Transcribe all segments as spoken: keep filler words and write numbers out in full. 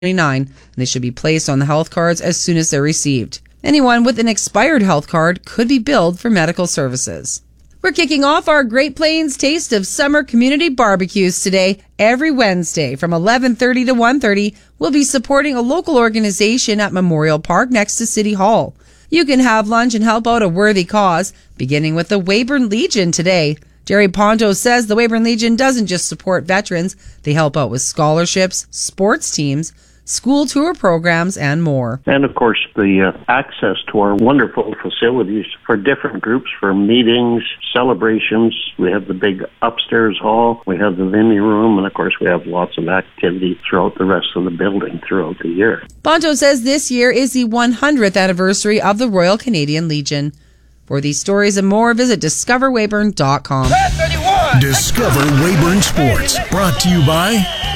and they should be placed on the health cards as soon as they're received. Anyone with an expired health card could be billed for medical services. We're kicking off our Great Plains Taste of Summer community barbecues today. Every Wednesday from eleven thirty to one thirty, we'll be supporting a local organization at Memorial Park next to City Hall. You can have lunch and help out a worthy cause, beginning with the Weyburn Legion today. Jerry Ponto says the Weyburn Legion doesn't just support veterans, they help out with scholarships, sports teams, school tour programs, and more. And of course, the uh, access to our wonderful facilities for different groups, for meetings, celebrations. We have the big upstairs hall, we have the Vinny room, and of course we have lots of activity throughout the rest of the building throughout the year. Ponto says this year is the one hundredth anniversary of the Royal Canadian Legion. For these stories and more, visit discover weyburn dot com. Discover Weyburn Sports, brought to you by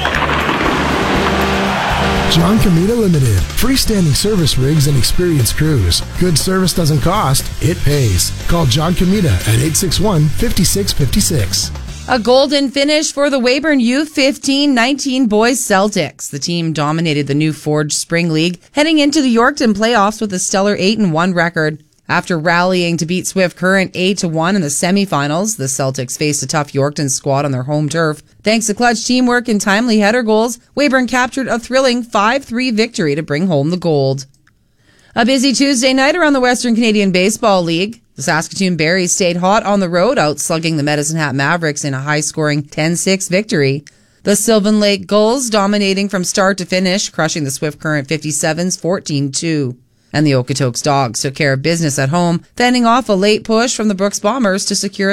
John Comita Limited. Freestanding service rigs and experienced crews. Good service doesn't cost, it pays. Call John Comita at eight six one, five six five six. A golden finish for the Weyburn U fifteen nineteen boys Celtics. The team dominated the new Forge Spring League, heading into the Yorkton playoffs with a stellar eight and one record. After rallying to beat Swift Current eight to one in the semifinals, the Celtics faced a tough Yorkton squad on their home turf. Thanks to clutch teamwork and timely header goals, Weyburn captured a thrilling five three victory to bring home the gold. A busy Tuesday night around the Western Canadian Baseball League. The Saskatoon Berries stayed hot on the road, outslugging the Medicine Hat Mavericks in a high-scoring ten six victory. The Sylvan Lake Gulls dominating from start to finish, crushing the Swift Current fifty-sevens fourteen two. And the Okotoks Dogs took care of business at home, fending off a late push from the Brooks Bombers to secure a